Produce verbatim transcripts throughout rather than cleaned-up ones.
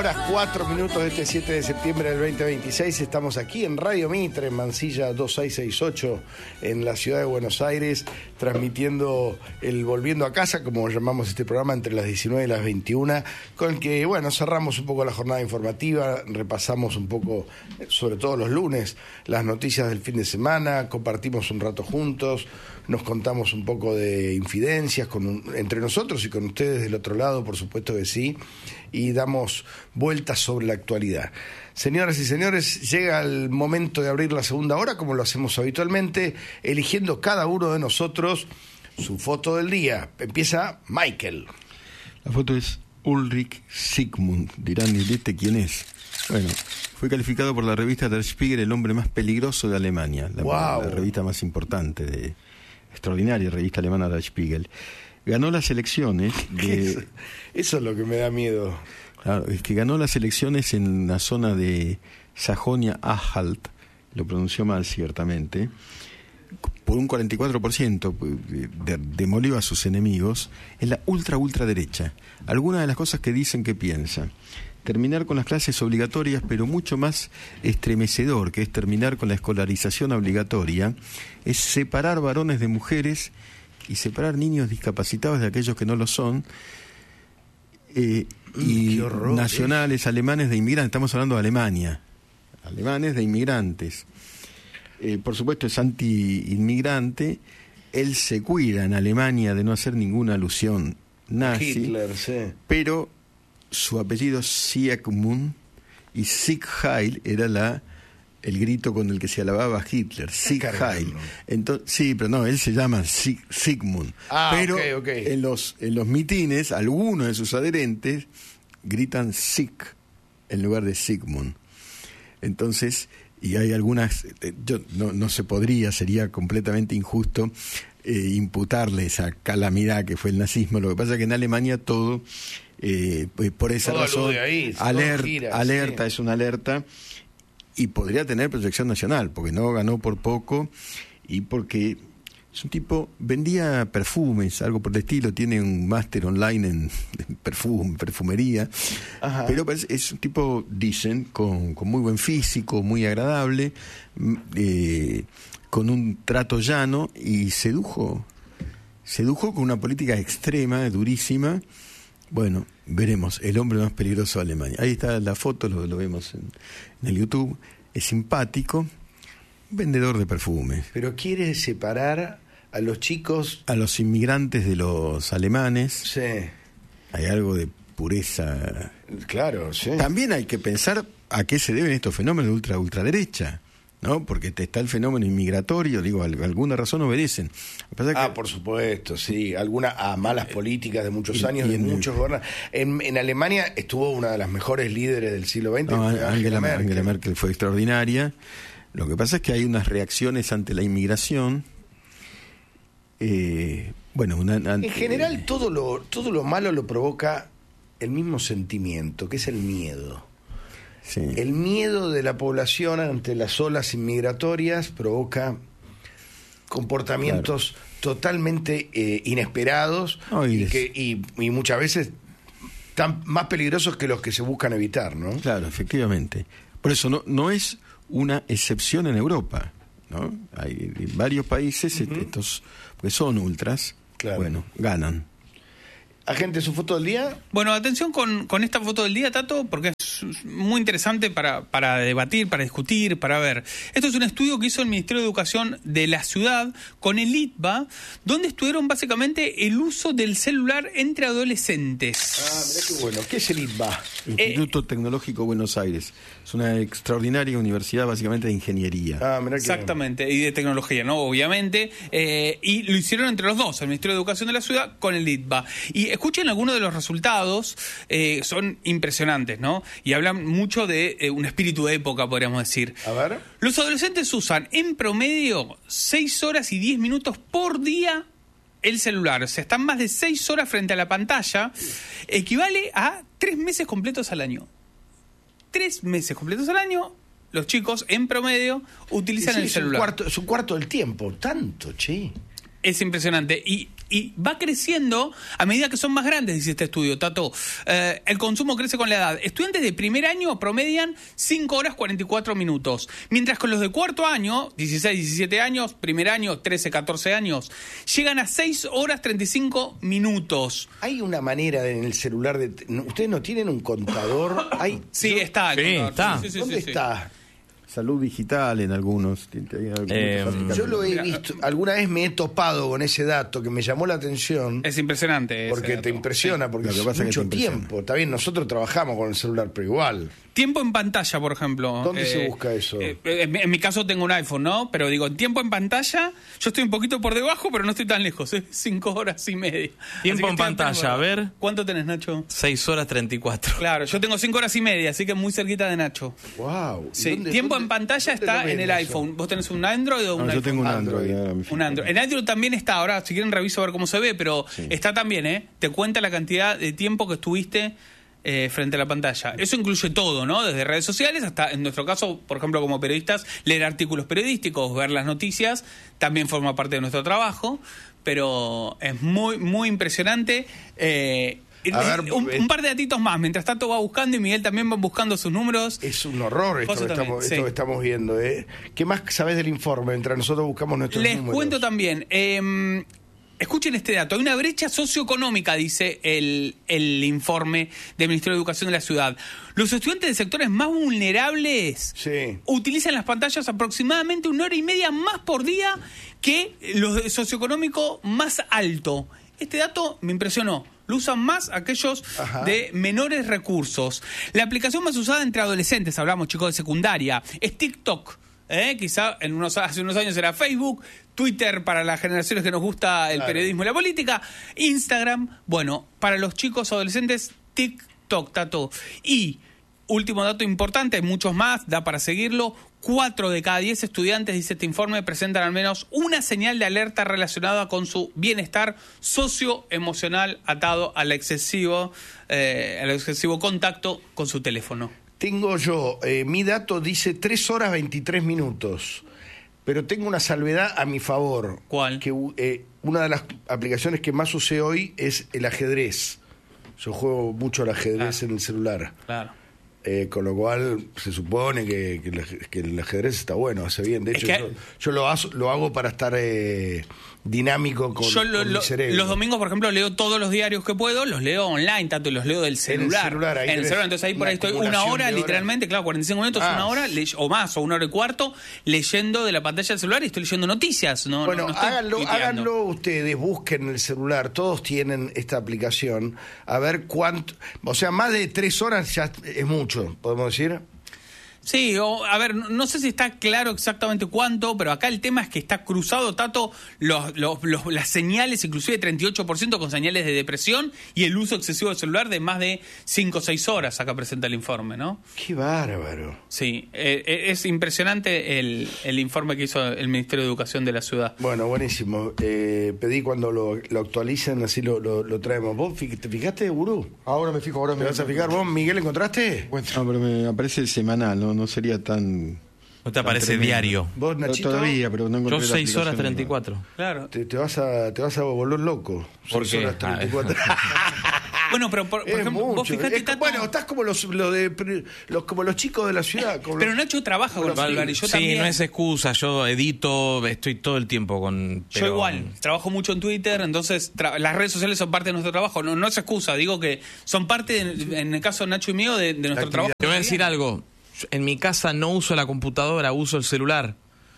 horas cuatro minutos de este siete de septiembre del veinte veintiséis. Estamos aquí en Radio Mitre, en Mansilla dos seis seis ocho, en la ciudad de Buenos Aires, transmitiendo el Volviendo a Casa, como llamamos este programa, entre las diecinueve y las veintiuna, con el que, bueno, cerramos un poco la jornada informativa, repasamos un poco, sobre todo los lunes, las noticias del fin de semana, compartimos un rato juntos, nos contamos un poco de infidencias con un, entre nosotros y con ustedes del otro lado, por supuesto que sí, y damos vueltas sobre la actualidad. Señoras y señores, llega el momento de abrir la segunda hora, como lo hacemos habitualmente, eligiendo cada uno de nosotros su foto del día. Empieza Michael. La foto es Ulrich Sigmund. Dirán, ¿y este quién es? Bueno, fue calificado por la revista Der Spiegel el hombre más peligroso de Alemania, la, wow. la revista más importante, de extraordinaria revista alemana Der Spiegel. Ganó las elecciones de... Eso, eso es lo que me da miedo. Claro, es que ganó las elecciones en la zona de Sajonia-Anhalt, lo pronunció mal ciertamente, por un cuarenta y cuatro por ciento, de, demolió a sus enemigos. Es la ultra ultra derecha. Algunas de las cosas que dicen que piensa: terminar con las clases obligatorias, pero mucho más estremecedor, que es terminar con la escolarización obligatoria, es separar varones de mujeres y separar niños discapacitados de aquellos que no lo son, eh, y horror, nacionales, eh. alemanes de inmigrantes. Estamos hablando de Alemania, alemanes de inmigrantes. Eh, por supuesto es anti-inmigrante. Él se cuida en Alemania de no hacer ninguna alusión nazi, Hitler, sí. Pero su apellido Siegmund y Sieg Heil era la el grito con el que se alababa a Hitler, Sieg Heil. Entonces, sí, pero no, él se llama Sig, Sigmund. Ah, pero okay, okay. en los en los mitines, algunos de sus adherentes gritan Sieg en lugar de Sigmund. Entonces, y hay algunas, yo no, no se podría, sería completamente injusto eh, imputarle esa calamidad que fue el nazismo. Lo que pasa es que en Alemania todo, eh, por esa todo razón, ahí, alert, gira, alerta, sí. Es una alerta, y podría tener proyección nacional, porque no ganó por poco, y porque es un tipo, vendía perfumes, algo por el estilo, tiene un máster online en, en perfume, perfumería. Ajá. Pero es un tipo decent, con, con muy buen físico, muy agradable, eh, con un trato llano, y sedujo, sedujo con una política extrema, durísima. Bueno, veremos, el hombre más peligroso de Alemania. Ahí está la foto, lo, lo vemos en, en el YouTube, es simpático. Vendedor de perfumes. Pero quiere separar a los chicos... A los inmigrantes de los alemanes. Sí. Hay algo de pureza. Claro, sí. También hay que pensar a qué se deben estos fenómenos de ultra ultraderecha, ¿no? Porque está el fenómeno inmigratorio, digo, alguna razón obedecen. Ah, que... por supuesto, sí. Alguna a malas políticas de muchos años, de muchos gobernantes. En, en Alemania estuvo una de las mejores líderes del siglo veinte. No, Angela, Angela, Merkel. Angela Merkel fue extraordinaria. Lo que pasa es que hay unas reacciones ante la inmigración. Eh, bueno, una, ante... En general todo lo todo lo malo lo provoca el mismo sentimiento, que es el miedo. Sí. El miedo de la población ante las olas inmigratorias provoca comportamientos claro. totalmente eh, inesperados oh, y, y, des... que, y, y muchas veces tan más peligrosos que los que se buscan evitar, ¿no? Claro, efectivamente. Por eso no no es una excepción en Europa, ¿no? Hay varios países, uh-huh. estos pues son ultras, claro. Bueno, ganan. Agente, ¿su foto del día? Bueno, atención con, con esta foto del día, Tato, porque es muy interesante para, para debatir, para discutir, para ver. Esto es un estudio que hizo el Ministerio de Educación de la ciudad con el I T B A, donde estudiaron básicamente el uso del celular entre adolescentes. Ah, mirá qué bueno. ¿Qué es el I T B A? Instituto eh, Tecnológico Buenos Aires. Es una extraordinaria universidad básicamente de ingeniería. Ah, mirá que exactamente, bien. Y de tecnología, ¿no? Obviamente. Eh, y lo hicieron entre los dos, el Ministerio de Educación de la ciudad con el I T B A. Y escuchen algunos de los resultados, eh, son impresionantes, ¿no? Y hablan mucho de eh, un espíritu de época, podríamos decir. A ver. Los adolescentes usan en promedio seis horas y diez minutos por día el celular. O sea, están más de seis horas frente a la pantalla. Equivale a tres meses completos al año. Tres meses completos al año, los chicos en promedio utilizan sí, sí, el celular. Es un, cuarto, es un cuarto del tiempo, tanto, che. Es impresionante. Y y va creciendo a medida que son más grandes, dice este estudio, Tato. Eh, el consumo crece con la edad. Estudiantes de primer año promedian cinco horas cuarenta y cuatro minutos, mientras que los de cuarto año, dieciséis, diecisiete años, primer año, trece, catorce años, llegan a seis horas treinta y cinco minutos. Hay una manera de, en el celular de... ¿Ustedes no tienen un contador? Hay, Sí, yo- está. el Sí, contador. está. Sí, sí, sí, ¿Dónde sí, sí. está? Salud digital en algunos. Eh, Yo lo he Mira, visto, alguna vez me he topado con ese dato que me llamó la atención. Es impresionante. ese Porque dato. te impresiona, porque Lo que es pasa es que mucho te impresiona. tiempo. Está bien, nosotros trabajamos con el celular, pero igual. Tiempo en pantalla, por ejemplo. ¿Dónde se busca eso? eh, en, mi- en mi caso tengo un iPhone, ¿no? Pero digo, tiempo en pantalla, yo estoy un poquito por debajo, pero no estoy tan lejos. ¿eh? Cinco horas y media. Así Tiempo que en estoy pantalla, a ver. ¿Cuánto tenés, Nacho? seis horas treinta y cuatro. Claro, yo tengo cinco horas y media, así que muy cerquita de Nacho. Wow. Sí, tiempo en pantalla está en el iPhone. ¿Vos tenés un Android o un No, yo iPhone? tengo un Android. Android. ahora me fijo. Un Android. En Android también está, ahora si quieren reviso a ver cómo se ve, pero está también, ¿eh? Te cuenta la cantidad de tiempo que estuviste eh, frente a la pantalla. Eso incluye todo, ¿no? Desde redes sociales hasta, en nuestro caso, por ejemplo, como periodistas, leer artículos periodísticos, ver las noticias, también forma parte de nuestro trabajo, pero es muy, muy impresionante. Eh, A ver, un, eh, un par de datitos más, mientras tanto va buscando y Miguel también va buscando sus números. Es un horror esto, José que también, estamos, sí. esto que estamos viendo. ¿eh? ¿Qué más sabés del informe? Mientras nosotros buscamos nuestros Les números. cuento también. eh, escuchen este dato. Hay una brecha socioeconómica, dice el, el informe del Ministerio de Educación de la ciudad. Los estudiantes de sectores más vulnerables Sí. utilizan las pantallas aproximadamente una hora y media más por día que los de socioeconómico más alto. Este dato me impresionó. Lo usan más aquellos Ajá. de menores recursos. La aplicación más usada entre adolescentes, hablamos chicos de secundaria, es TikTok. ¿eh? Quizá en unos, hace unos años era Facebook, Twitter para las generaciones que nos gusta el Claro. periodismo y la política, Instagram. Bueno, para los chicos adolescentes, TikTok, Tato. Y, último dato importante, hay muchos más, da para seguirlo. Cuatro de cada diez estudiantes, dice este informe, presentan al menos una señal de alerta relacionada con su bienestar socioemocional atado al excesivo, eh, al excesivo contacto con su teléfono. Tengo yo, eh, mi dato dice tres horas veintitrés minutos, pero tengo una salvedad a mi favor. ¿Cuál? Que eh, una de las aplicaciones que más usé hoy es el ajedrez. Yo juego mucho al ajedrez Claro. en el celular. Claro. Eh, con lo cual se supone que, que, el, aj- que el ajedrez está bueno, hace bien. De Es hecho, que- yo, yo lo, hago, lo hago para estar eh, dinámico con, Yo lo- con lo- mi cerebro. los domingos, por ejemplo, leo todos los diarios que puedo, los leo online, tanto los leo del celular. celular, ahí en el tenés celular, entonces ahí por una ahí estoy una acumulación hora, de horas. literalmente, claro, cuarenta y cinco minutos, Ah. una hora, le- o más, o una hora y cuarto, leyendo de la pantalla del celular y estoy leyendo noticias. No, Bueno, no, no estoy háganlo, tuiteando. háganlo ustedes, busquen en el celular, todos tienen esta aplicación, a ver cuánto, o sea, más de tres horas ya es mucho, podemos decir. Sí, o, a ver, no, no sé si está claro exactamente cuánto, pero acá el tema es que está cruzado, Tato, los, los, los- las señales, inclusive treinta y ocho por ciento con señales de depresión y el uso excesivo del celular de más de cinco o seis horas, acá presenta el informe, ¿no? Qué bárbaro. Sí, eh, eh, es impresionante el, el informe que hizo el Ministerio de Educación de la ciudad. Bueno, buenísimo. Eh, pedí cuando lo, lo actualicen, así lo, lo, lo traemos. ¿Vos fi- te fijaste, Gurú? Ahora me fijo, ahora ¿Te me vas a fijar vos, Miguel, encontraste? No, pero me aparece semanal, no, no sería tan... ¿No te aparece tremendo. diario? ¿Vos, No, Nachito? todavía, pero no Yo encontré la seis horas aplicación. treinta y cuatro. Claro. Te, te vas a, te vas a volver loco. ¿Por Seis qué? horas treinta y Ah, cuatro. Bueno, pero por, por Es ejemplo, vos mucho. fijate, Es- Tato, bueno, estás como los, lo de, los, como los chicos de la ciudad. como pero los- Nacho trabaja con el Bueno, celular y yo sí, también. no es excusa, yo edito, estoy todo el tiempo con... Yo pero- igual, trabajo mucho en Twitter, entonces tra- las redes sociales son parte de nuestro trabajo. No, no es excusa, digo que son parte, de- en el caso de Nacho y mío, de, de nuestro actividad. trabajo. Te voy a decir algo, en mi casa no uso la computadora, uso el celular.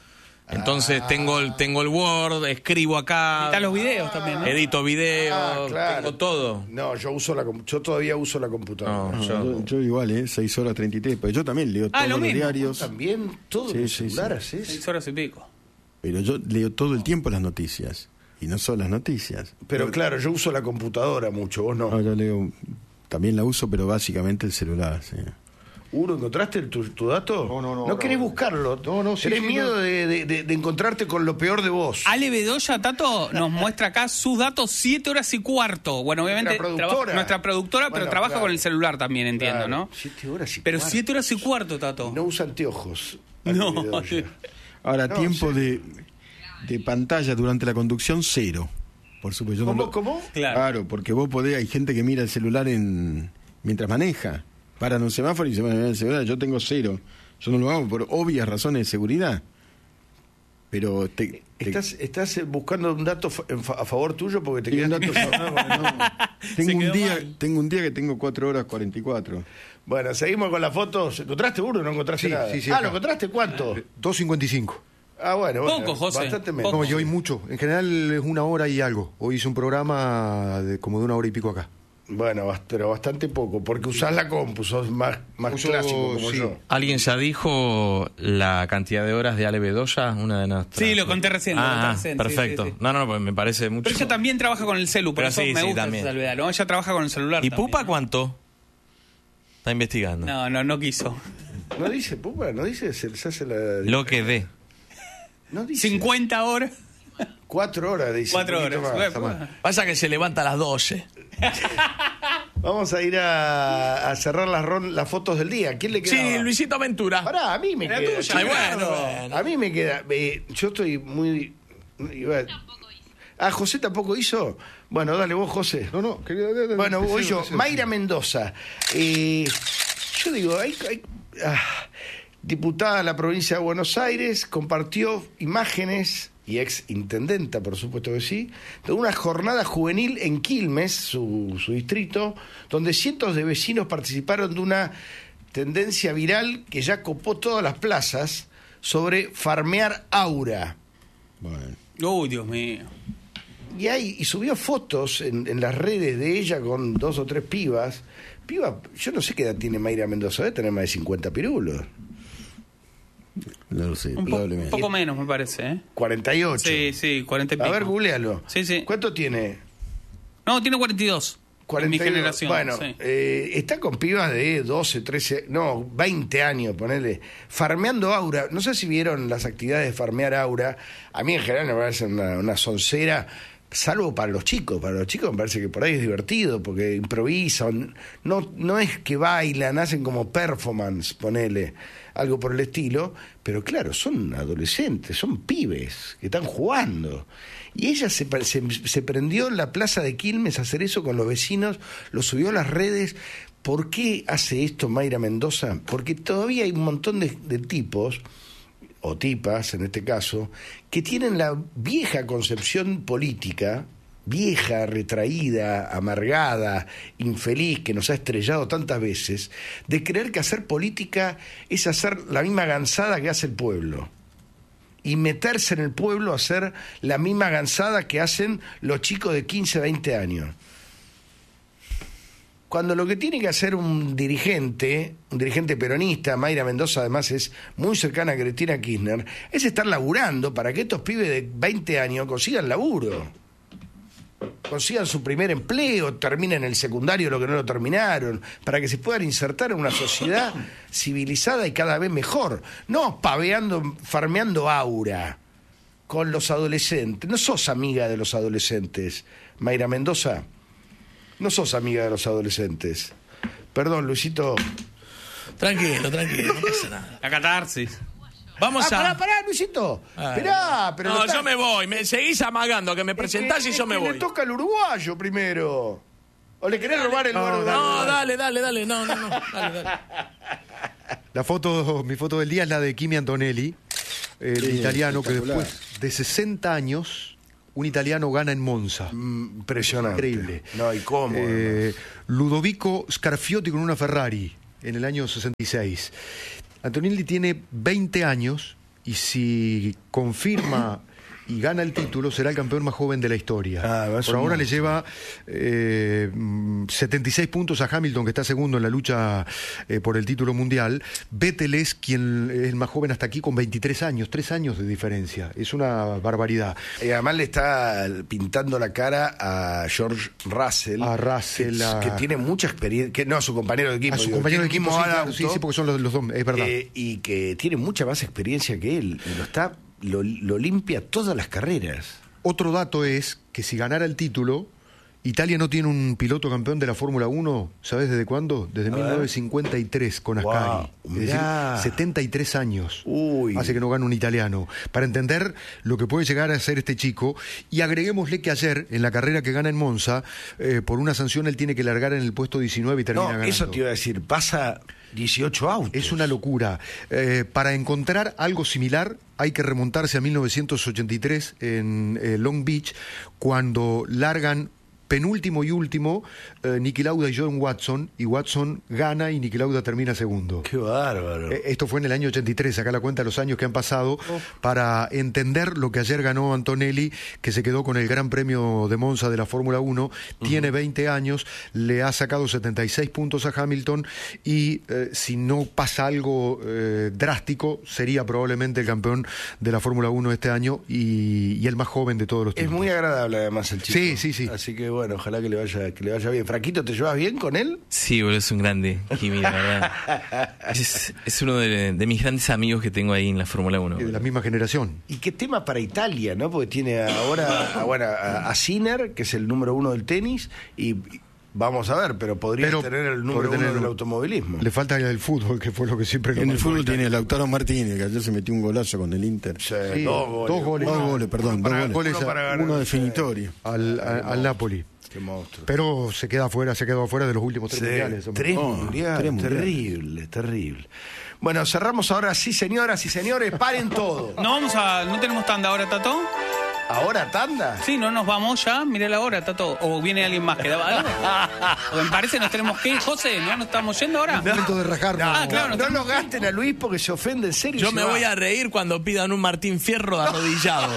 Entonces tengo el tengo el Word, escribo acá, Están los videos también, ¿no? edito videos, Ah, claro. tengo todo. No, yo uso la com- yo todavía uso la computadora. No, No, yo- yo, yo igual, ¿eh? seis horas treinta y tres, pero yo también leo Ah, todos lo los mismo. diarios, También todo Sí, el sí, celular sí. haces. Seis horas y pico. pero yo leo todo el tiempo las noticias, y no solo las noticias. Pero Yo- claro, yo uso la computadora mucho, vos no. No, yo leo, también la uso, pero básicamente el celular, sí. Uno, ¿encontraste el- tu, tu dato? No, no, no, ¿No no. querés buscarlo? No, no, sí, ¿Tenés sí, miedo no. de, de- de- de encontrarte con lo peor de vos? Ale Bedoya, Tato, nos muestra acá sus datos siete horas y cuarto. Bueno, obviamente Nuestra trabaja- productora. nuestra productora, pero Bueno, trabaja claro. con el celular también, entiendo, Claro, ¿no? Siete horas y Pero cuarto. siete horas y cuarto, Tato. Y no usa anteojos. No. Bedoya. Ahora, No, tiempo sí. de, de pantalla durante la conducción, cero. Por supuesto. Yo no ¿Cómo? lo- ¿Cómo? Claro. Claro, porque vos podés, hay gente que mira el celular en mientras maneja. Paran un semáforo y se van a mirar el celular. Yo tengo cero. Yo no lo hago por obvias razones de seguridad. Pero te, te- ¿Estás, ¿Estás buscando un dato fa- en fa- a favor tuyo porque te tengo un quedaste... dato- no, no. tengo Se un quedó día, mal. tengo un día que tengo cuatro horas cuarenta y cuatro. Bueno, seguimos con las fotos. ¿Encontraste uno o no encontraste Sí, nada? sí, sí, ah, acá. ¿lo encontraste? ¿Cuánto? dos cincuenta y cinco. Ah, bueno, bueno. Poco, José, Bastante menos. poco. No, yo hoy mucho. En general es una hora y algo. Hoy hice un programa de como de una hora y pico acá. Bueno, bast- pero bastante poco, porque usás la compu, sos más, más Uso- clásico como sí. yo. ¿Alguien ya dijo la cantidad de horas de Ale Bedoya? Una de nuestras... Sí, lo conté recién, lo Ah, conté recién, sí, perfecto. sí, sí. No, no, pues me parece mucho. Pero ella también trabaja con el celu, por Pero eso sí, me sí, gusta también. esa salvedad, ¿no? Ella trabaja con el celular ¿Y también. Pupa cuánto? Está investigando. No, no, no quiso. No dice, pupa, no dice, se, se hace la... Lo que dé. No dice. cincuenta horas. Cuatro horas, dice. Cuatro un poquito horas. más. Bueno, está mal. Pasa que se levanta a las doce. Vamos a ir a, a cerrar las, ron- las fotos del día. ¿Quién le queda? Sí, Luisito Ventura. Pará, a mí me La queda. tuya, chico. bueno, bueno. A mí me queda. eh, yo estoy muy. iba- Ah, José tampoco hizo. Bueno, dale vos, José. No, no, quería... Bueno, voy yo. Deseo, Mayra deseo. Mendoza. Eh, yo digo, hay, hay- ah, diputada de la provincia de Buenos Aires, compartió imágenes, y ex intendenta, por supuesto que sí, de una jornada juvenil en Quilmes, su, su distrito, donde cientos de vecinos participaron de una tendencia viral que ya copó todas las plazas sobre farmear aura. Bueno. Uy, Dios mío. Y, hay, y subió fotos en, en las redes de ella con dos o tres pibas. Piba, yo no sé qué edad tiene Mayra Mendoza, debe tener más de cincuenta pirulos. No lo sé, Un, po- un probablemente. poco menos, me parece, ¿eh? cuarenta y ocho. Sí, sí, cuarenta y A pico. ver, googlealo. Sí, sí. ¿Cuánto tiene? No, tiene cuarenta y dos. cuarenta y dos. En mi generación. Bueno, sí. eh, está con pibas de doce, trece, no, veinte años, ponele. Farmeando aura. No sé si vieron las actividades de farmear aura. A mí en general me parece una, una soncera, salvo para los chicos. Para los chicos me parece que por ahí es divertido, porque improvisan. No, no es que bailan, hacen como performance, ponele, algo por el estilo. Pero claro, son adolescentes, son pibes que están jugando. Y ella se, se, se prendió en la plaza de Quilmes a hacer eso con los vecinos, lo subió a las redes. ¿Por qué hace esto Mayra Mendoza? Porque todavía hay un montón de, de tipos, o tipas en este caso, que tienen la vieja concepción política, vieja, retraída, amargada, infeliz, que nos ha estrellado tantas veces, de creer que hacer política es hacer la misma gansada que hace el pueblo. Y meterse en el pueblo a hacer la misma gansada que hacen los chicos de quince, veinte años. Cuando lo que tiene que hacer un dirigente, un dirigente peronista, Mayra Mendoza además es muy cercana a Cristina Kirchner, es estar laburando para que estos pibes de veinte años consigan laburo, consigan su primer empleo, terminen el secundario lo que no lo terminaron, para que se puedan insertar en una sociedad civilizada y cada vez mejor, no paveando, farmeando aura con los adolescentes. No sos amiga de los adolescentes, Mayra Mendoza. No sos amiga de los adolescentes. Perdón, Luisito. Tranquilo, tranquilo, no pasa nada. La catarsis. Vamos Ah, a... pará, pará, Luisito. Ay, Esperá, pero no, lo está- yo me voy. Me seguís amagando que me Es presentás que- y yo es me que voy. Le toca al uruguayo primero. ¿O le querés robar el lugar? No, dale, dale, dale. No, no, no. Dale, dale. La foto, mi foto del día es la de Kimi Antonelli, el Sí, italiano que espectacular. después de sesenta años, un italiano gana en Monza. Mm, Impresionante. Increíble. No, y cómo. Eh, Ludovico Scarfiotti con una Ferrari en el año sesenta y seis. Antonelli tiene veinte años y si confirma y gana el título será el campeón más joven de la historia. Ah, va a ser Por ahora un le lleva eh, mm, setenta y seis puntos a Hamilton, que está segundo en la lucha eh, por el título mundial. Vettel es quien es el más joven hasta aquí con veintitrés años, tres años de diferencia. Es una barbaridad. Y además le está pintando la cara a George Russell. A Russell, Que, a- que tiene mucha experiencia. Que no, a su compañero de equipo. A su digo, compañero de tiene equipo, sí, al claro, auto, sí, sí, porque son los, los dos, es verdad. eh, y que tiene mucha más experiencia que él. Y lo está lo, lo limpia todas las carreras. Otro dato es que si ganara el título Italia no tiene un piloto campeón de la Fórmula uno, ¿sabes desde cuándo? Desde mil novecientos cincuenta y tres con Ascari. Wow, es decir, mirá. setenta y tres años. Uy. Hace que no gane un italiano. Para entender lo que puede llegar a ser este chico, y agreguémosle que ayer, en la carrera que gana en Monza, eh, por una sanción él tiene que largar en el puesto diecinueve y termina No, ganando. eso te iba a decir, pasa dieciocho autos. Es una locura. Eh, para encontrar algo similar hay que remontarse a mil novecientos ochenta y tres en eh, Long Beach, cuando largan penúltimo y último eh, Niki Lauda y John Watson, y Watson gana y Niki Lauda termina segundo. Qué bárbaro. Eh, Esto fue en el año ochenta y tres, acá la cuenta de los años que han pasado, para entender lo que ayer ganó Antonelli, que se quedó con el Gran Premio de Monza de la Fórmula uno, tiene veinte años, le ha sacado setenta y seis puntos a Hamilton, y eh, si no pasa algo eh, drástico, sería probablemente el campeón de la Fórmula uno este año, y, y el más joven de todos los Es tiempos. muy agradable además el chico. Sí, sí, sí. Así que bueno, ojalá que le vaya, que le vaya bien. Fraquito, ¿te llevas bien con él? Sí, boludo, es un grande, Kimi, la verdad. Es, es uno de, de mis grandes amigos que tengo ahí en la Fórmula uno. De la misma generación. Y qué tema para Italia, ¿no? Porque tiene ahora a, bueno, a, a Sinner, que es el número uno del tenis, y vamos a ver, pero podría Pero tener el número podría uno tener- del automovilismo. Le falta el fútbol, que fue lo que siempre... lo En el marcó fútbol Italia. tiene Lautaro Martínez, que ayer se metió un golazo con el Inter. Sí, Sí, dos goles. dos goles. Dos goles, perdón, uno dos para- goles. uno para ganar. Uno definitorio. al, a- al Napoli. Qué monstruo. Pero se queda afuera, se quedó afuera de los últimos tres Sí, mundiales. hombre. tres No, mundiales, tres mundiales. terrible, terrible. Bueno, cerramos ahora sí, señoras y señores, paren todo. No vamos a. ¿No tenemos tanda ahora, Tato? ¿Ahora tanda? Sí, no nos vamos ya. Mira la hora, Tato. O viene alguien más que da algo. Porque me parece nos tenemos que ir, José. ¿No nos estamos yendo ahora? Es momento de rajarnos. Ah, claro, no, no no lo gasten a Luis porque se ofende en serio. y Yo se me va. voy a reír cuando pidan un Martín Fierro arrodillado.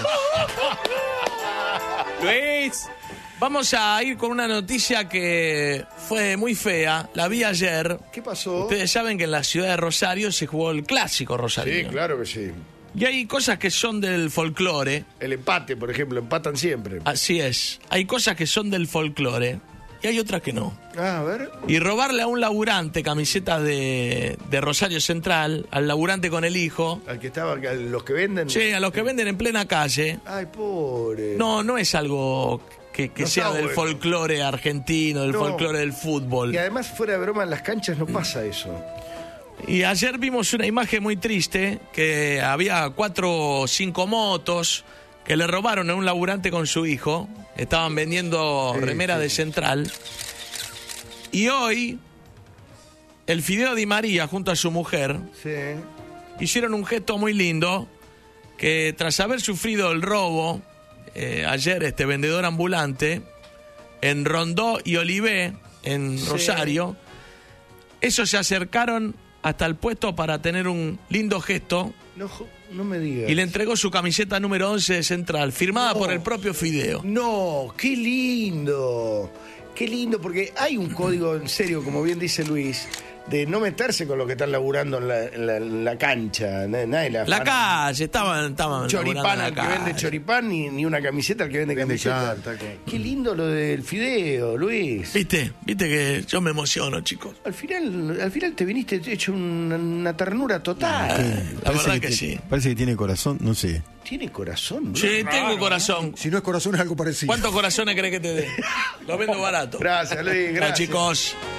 Luis. Vamos a ir con una noticia que fue muy fea. La vi ayer. ¿Qué pasó? Ustedes saben que en la ciudad de Rosario se jugó el clásico Rosario. Sí, claro que sí. Y hay cosas que son del folclore. El empate, por ejemplo, empatan siempre. Así es. Hay cosas que son del folclore y hay otras que no. Ah, a ver. Y robarle a un laburante camisetas de, de Rosario Central, al laburante con el hijo. Al que estaba, a los que venden. Sí, a los que venden en plena calle. Ay, pobre. No, no es algo que, que No sea está del bueno. folclore argentino, del No. folclore del fútbol. Y además, fuera de broma, en las canchas no pasa eso. Y ayer vimos una imagen muy triste, que había cuatro o cinco motos que le robaron a un laburante con su hijo. Estaban vendiendo Sí, remera sí, de sí. Central. Y hoy, el Fideo Di María junto a su mujer Sí. hicieron un gesto muy lindo, que tras haber sufrido el robo, eh, ayer este vendedor ambulante, en Rondó y Olivé, en Sí. Rosario, esos se acercaron hasta el puesto para tener un lindo gesto No, jo- no me digas. y le entregó su camiseta número once de Central, firmada No. por el propio Fideo. No, qué lindo. Qué lindo, porque hay un código, en serio, como bien dice Luis, de no meterse con los que están laburando en la, en la, en la cancha. na- Nadie la La afana. calle, estaban, estaban Choripán laburando al en que la vende calle. choripán, ni, ni una camiseta al que vende Vende camiseta. chanta, tal cual. Qué lindo lo del fideo, Luis. ¿Viste? ¿Viste que yo me emociono, chicos? Al final, al final te viniste hecho una, una ternura total. La verdad que ti- sí. Parece que tiene corazón, no sé. Tiene corazón, ¿no? Sí, tengo corazón. Si no es corazón, es algo parecido. ¿Cuántos corazones crees que te dé? Lo vendo barato. Gracias, Luis, Chao, gracias. chicos.